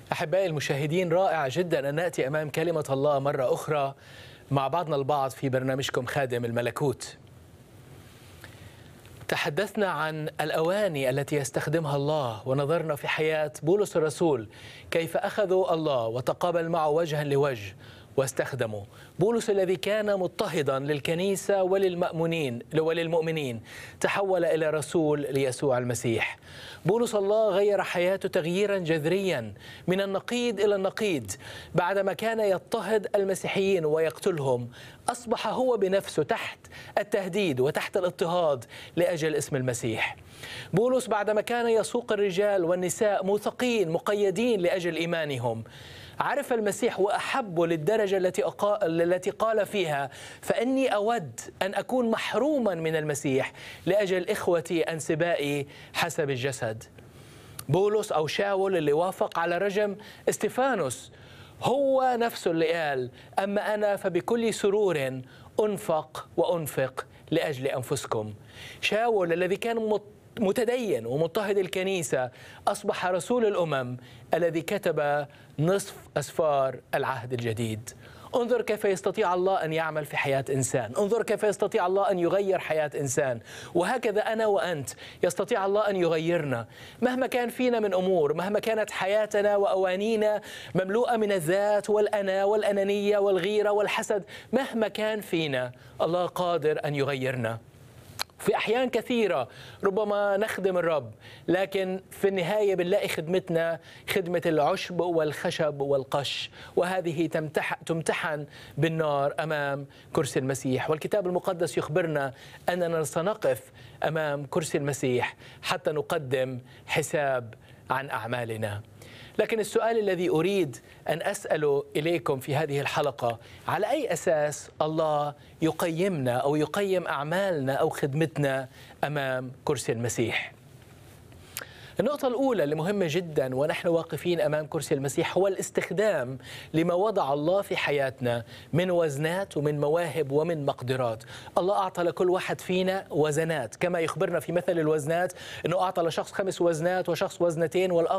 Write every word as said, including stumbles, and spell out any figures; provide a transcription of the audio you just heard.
أحبائي المشاهدين، رائع جدا أن نأتي أمام كلمة الله مرة أخرى مع بعضنا البعض في برنامجكم خادم الملكوت. تحدثنا عن الأواني التي يستخدمها الله، ونظرنا في حياة بولس الرسول كيف أخذوا الله وتقابل معه وجها لوجه واستخدموا. بولس الذي كان مضطهدا للكنيسة وللمؤمنين وللمؤمنين تحول إلى رسول ليسوع المسيح. بولس الله غير حياته تغييرا جذريا من النقيض إلى النقيض. بعدما كان يضطهد المسيحيين ويقتلهم، أصبح هو بنفسه تحت التهديد وتحت الاضطهاد لأجل اسم المسيح. بولس بعدما كان يسوق الرجال والنساء موثقين مقيدين لأجل إيمانهم، عرف المسيح وأحبه للدرجة التي التي قال فيها: فإني أود أن أكون محروما من المسيح لأجل إخوتي أنسبائي حسب الجسد. بولس أو شاول اللي وافق على رجم استفانوس هو نفسه اللي قال: أما أنا فبكل سرور أنفق وأنفق لأجل أنفسكم. شاول الذي كان متدين ومضطهد الكنيسة أصبح رسول الأمم الذي كتب نصف أسفار العهد الجديد. انظر كيف يستطيع الله أن يعمل في حياة إنسان، انظر كيف يستطيع الله أن يغير حياة إنسان. وهكذا أنا وأنت يستطيع الله أن يغيرنا مهما كان فينا من أمور، مهما كانت حياتنا وأوانينا مملوءة من الذات والأنا والأنانية والغيرة والحسد، مهما كان فينا الله قادر أن يغيرنا. في أحيان كثيرة ربما نخدم الرب، لكن في النهاية بنلاقي خدمتنا خدمة العشب والخشب والقش، وهذه تمتحن بالنار أمام كرسي المسيح. والكتاب المقدس يخبرنا أننا سنقف أمام كرسي المسيح حتى نقدم حساب عن أعمالنا. لكن السؤال الذي أريد أن أسأله إليكم في هذه الحلقة: على أي أساس الله يقيمنا أو يقيم أعمالنا أو خدمتنا أمام كرسي المسيح؟ النقطة الأولى اللي مهمة جدا ونحن واقفين أمام كرسي المسيح هو الاستخدام لما وضع الله في حياتنا من وزنات ومن مواهب ومن مقدرات. الله أعطى لكل واحد فينا وزنات، كما يخبرنا في مثل الوزنات أنه أعطى لشخص خمس وزنات وشخص وزنتين والآخر